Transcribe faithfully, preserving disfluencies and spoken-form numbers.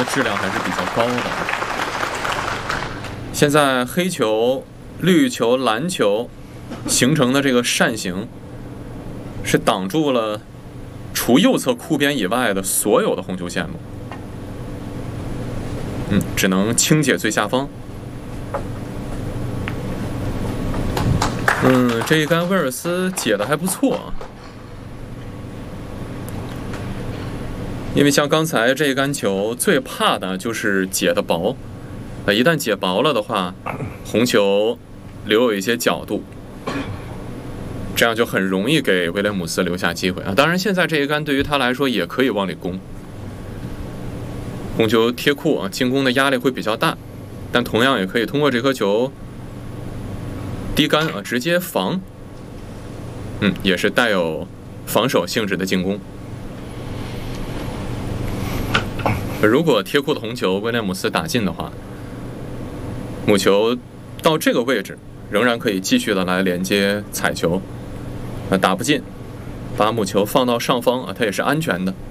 质量还是比较高的。现在黑球、绿球、蓝球形成的这个扇形，是挡住了除右侧库边以外的所有的红球线路。嗯，只能轻解最下方。嗯，这一杆威尔斯解的还不错啊。因为像刚才这一杆球最怕的就是解的薄，呃，一旦解薄了的话，红球留有一些角度，这样就很容易给威廉姆斯留下机会啊。当然，现在这一杆对于他来说也可以往里攻，红球贴库啊，进攻的压力会比较大，但同样也可以通过这颗球低杆啊直接防，嗯，也是带有防守性质的进攻。如果贴库的红球威廉姆斯打进的话，母球到这个位置仍然可以继续的来连接彩球，啊，打不进，把母球放到上方啊，它也是安全的。